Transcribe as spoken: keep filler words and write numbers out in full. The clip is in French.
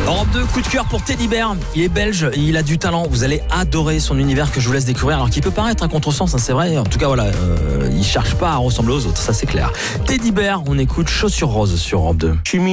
Europe deux, coup de cœur pour Teddy Bear. Il est belge, il a du talent. Vous allez adorer son univers que je vous laisse découvrir. Alors qu'il peut paraître un contresens, hein, c'est vrai. En tout cas, voilà, euh, il cherche pas à ressembler aux autres, ça c'est clair. Teddy Bear, on écoute Chaussures Roses sur Europe deux.